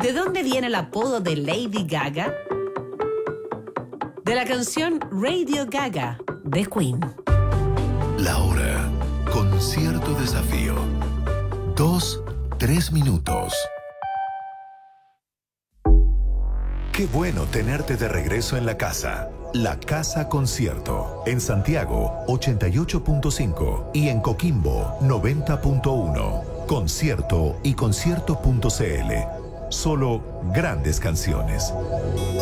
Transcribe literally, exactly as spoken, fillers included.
¿De dónde viene el apodo de Lady Gaga? De la canción Radio Gaga de Queen. La hora con cierto desafío. Dos, tres minutos. Qué bueno tenerte de regreso en la casa. La Casa Concierto. En Santiago, ochenta y ocho punto cinco. Y en Coquimbo, noventa punto uno. Concierto y concierto punto c l. Solo grandes canciones.